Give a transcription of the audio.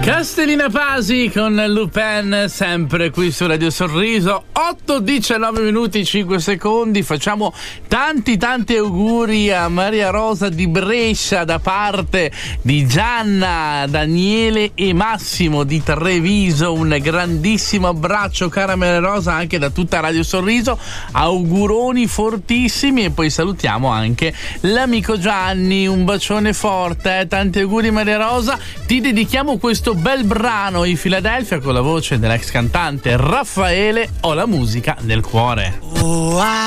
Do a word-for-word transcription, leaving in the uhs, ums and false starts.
Castellina Pasi con Lupin, sempre qui su Radio Sorriso. Otto diciannove minuti cinque secondi. Facciamo tanti tanti auguri a Maria Rosa di Brescia da parte di Gianna, Daniele e Massimo di Treviso. Un grandissimo abbraccio, cara Maria Rosa, anche da tutta Radio Sorriso. Auguroni fortissimi. E poi salutiamo anche l'amico Gianni, un bacione forte, eh? Tanti auguri Maria Rosa. Ti dedichiamo questo bel brano in Philadelphia con la voce dell'ex cantante Raffaele, Ho la musica nel cuore. Oh, ah.